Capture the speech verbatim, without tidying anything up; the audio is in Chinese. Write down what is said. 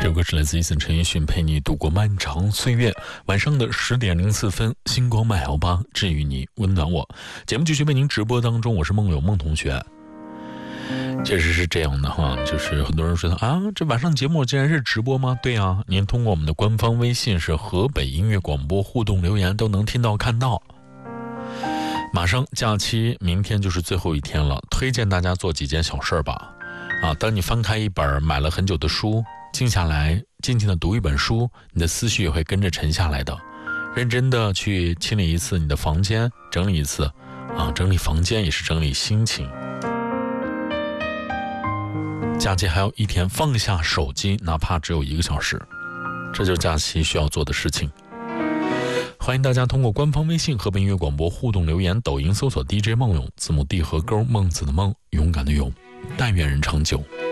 这首歌是来自伊森陈奕迅，陪你度过漫长岁月。晚上的十点零四分，星光麦摇吧，治愈你，温暖我。节目继续为您直播当中，我是梦友梦同学。确实是这样的哈，就是很多人说啊，这晚上节目竟然是直播吗？对啊，您通过我们的官方微信是河北音乐广播互动留言都能听到看到。马上假期，明天就是最后一天了，推荐大家做几件小事吧。啊，当你翻开一本买了很久的书，静下来静静的读一本书，你的思绪也会跟着沉下来的。认真的去清理一次你的房间，整理一次啊，整理房间也是整理心情。假期还有一天，放下手机，哪怕只有一个小时，这就是假期需要做的事情。欢迎大家通过官方微信河北音乐广播互动留言，抖音搜索 D J 梦勇，字母 D 和勾，孟子的梦，勇敢的勇，但愿人长久。